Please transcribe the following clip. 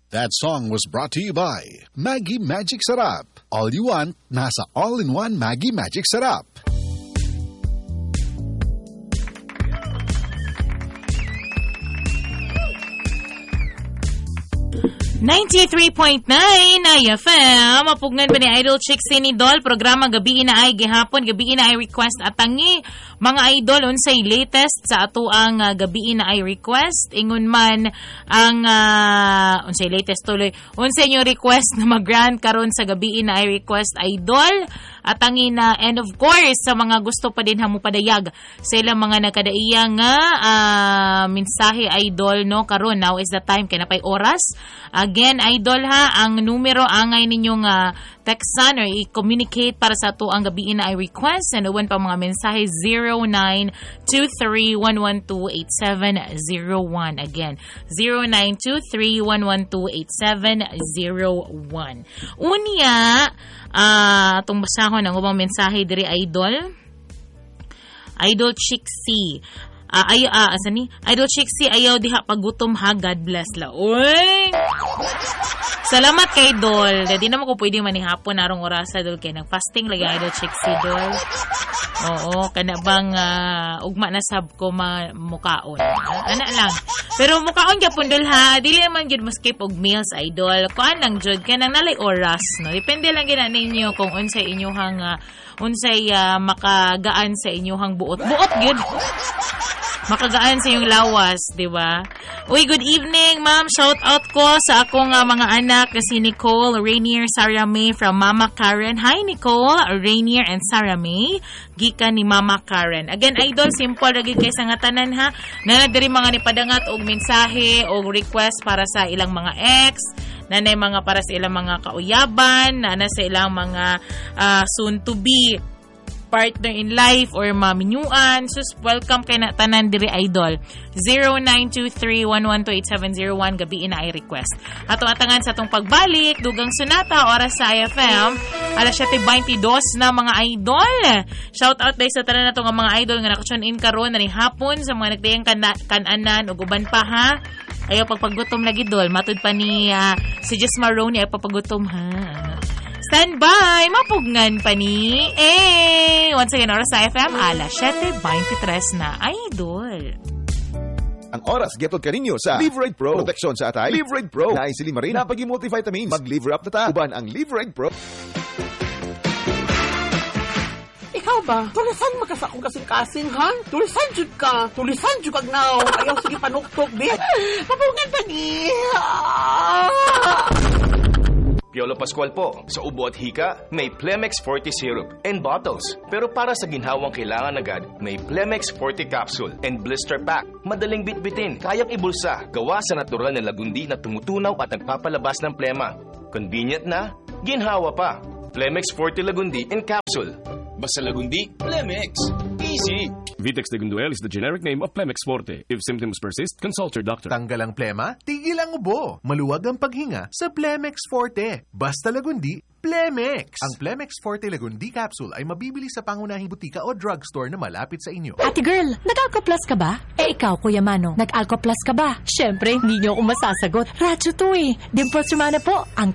That song was brought to you by Maggie Magic Sarap. All you want, nasa all-in-one Maggie Magic Sarap. '93.9 IFM. Mapugnan ba ni Idol Chicks ni Idol? Programa gabi na ay gihapon, gabi na ay request at tangi. Mga idol, unsay latest sa ato ang gabi na ay request. Ingon man ang unsay latest tuloy. Unsay inyo request na mag-grant karon sa gabi na ay request idol. At tangi na, and of course, sa mga gusto pa din hamo padayag sa ilang mga nakadaiyang mensahe idol, no? Karon, now is the time, kaya na pa'y oras. Again, idol ha, ang numero angay ninyong textan or i-communicate para sa ito ang gabiin na ay request. And uwan pa mga mensahe 0923-112-8701. Again, 0923-112-8701. Unya, itong basahon ang ubang mensahe diri idol. Idol Chixie. Idol Chixie, ayaw diha pagutom ha, God bless la. Uy! Salamat kay Dol. Di naman ko pwede manihapon narong orasa, Dol. Kaya nag-fasting lagi Idol Chixie, Dol. Oo, kana bang ugma na sab ko mukaon. Ana lang. Pero mukaon gyapon, Dol ha. Dili man gyud mo skip og meals, Idol. Kuan lang jud kanang nalay oras, no. Depende lang gina ninyo kung unsay inyohang makagaan sa inyohang buot. Buot gyud. Makagaan sa iyong lawas, di ba? Uy, good evening, ma'am. Shout out ko sa akong mga anak na si Nicole, Rainier, Sarah May from Mama Karen. Hi, Nicole, Rainier, and Sarah May. Gikan ni Mama Karen. Again, idol, simple lagi kay sa nga tanan ha. Nanadiri mga nipadangat og mensahe o request para sa ilang mga ex, nanay mga para sa ilang mga kauyaban, nana sa ilang mga soon to be partner in life or maminyuan. Sus, welcome kay na tanan diri idol. 0923-112-8701 gabi na ay request. Ato atangan sa atong pagbalik dugang sunata oras sa IFM alas 7:22 na mga idol. Shout out dahil sa tanan nato nga mga idol nga nakatune in karon na ni hapon sa mga nagdayang kananan ug uban pa ha. Ayaw pagpagutom lagi dol. Matud pa ni si Jess Maroni ay papagutom ha. Stand by! Mapugnan pa ni once again, oras sa FM, alas 7:23 na, idol. Ang oras, getod ka ninyo sa Liveride Pro. Proteksyon sa atay, Liveride Pro. Naisili marin, napagi multivitamins. Mag-liver up na ta. Uban ang Liveride Pro. Ikaw ba? Tulisan makasakong kasing-kasing, ha? Tulisan jud ka. Tulisan jud kag now. Ayaw sige panuktok, bit. Mapugnan pa ni. Piolo Pascual po. Sa ubo at hika, may Plemex Forte Syrup and bottles. Pero para sa ginhawang kailangan agad, may Plemex Forte Capsule and Blister Pack. Madaling bitbitin, kayang ibulsa. Gawa sa natural na lagundi na tumutunaw at nagpapalabas ng plema. Convenient na, ginhawa pa. Plemex Forte Lagundi and Capsule. Basta Lagundi, Plemex. Easy. Vitex Lagunduel is the generic name of Plemex Forte. If symptoms persist, consult your doctor. Tanggal ang plema, tigil ang ubo. Maluwag ang paghinga sa Plemex Forte. Basta Lagundi, Plemex. Ang Plemex Forte Lagundi Capsule ay mabibili sa pangunahing butika o drugstore na malapit sa inyo. Ate girl, nag-Alcoplas ka ba? Ikaw, Kuya Mano, nag-Alcoplas ka ba? Siyempre, hindi niyo ako masasagot. Radyo to eh. Dimple Sumana po, ang